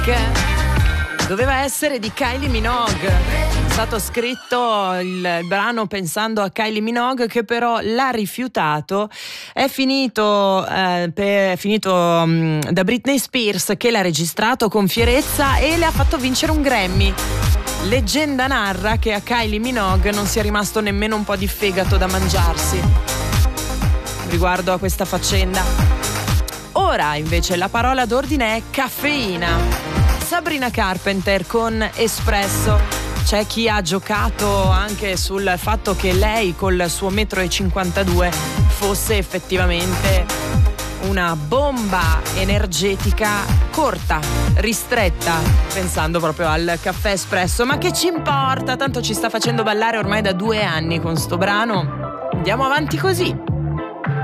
Doveva essere di Kylie Minogue. È stato scritto il brano pensando a Kylie Minogue, che però l'ha rifiutato. È finito da Britney Spears, che l'ha registrato con fierezza e le ha fatto vincere un Grammy. Leggenda narra che a Kylie Minogue non sia rimasto nemmeno un po' di fegato da mangiarsi riguardo a questa faccenda. Ora invece la parola d'ordine è caffeina. Sabrina Carpenter con Espresso. C'è chi ha giocato anche sul fatto che lei col suo 1,52 m fosse effettivamente una bomba energetica corta, ristretta, pensando proprio al caffè espresso. Ma che ci importa? Tanto ci sta facendo ballare ormai da 2 anni con sto brano. Andiamo avanti così.